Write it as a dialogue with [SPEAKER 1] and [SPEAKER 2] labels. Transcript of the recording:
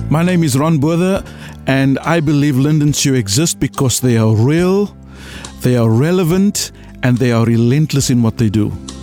[SPEAKER 1] My name is Ron Botha, and I believe Linden Shoe exist because they are real, they are relevant, and they are relentless in what they do.